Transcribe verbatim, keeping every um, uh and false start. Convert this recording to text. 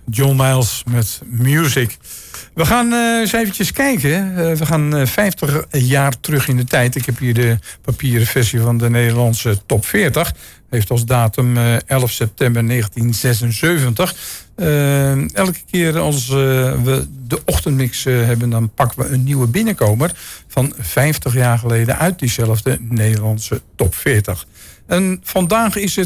John Miles met Music. We gaan uh, eens eventjes kijken. Uh, we gaan uh, vijftig jaar terug in de tijd. Ik heb hier de papieren versie van de Nederlandse top veertig. Heeft als datum uh, elf september negentien zesenzeventig. Uh, elke keer als uh, we de ochtendmix uh, hebben, dan pakken we een nieuwe binnenkomer van vijftig jaar geleden uit diezelfde Nederlandse top veertig. En vandaag is het